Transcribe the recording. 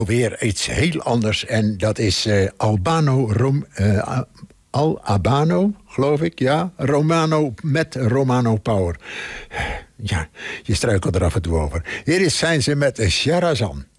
Weer iets heel anders en dat is Albano, geloof ik, ja. Romano met Romano Power. Ja, je struikelt er af en toe over. Hier zijn ze met Sharazan.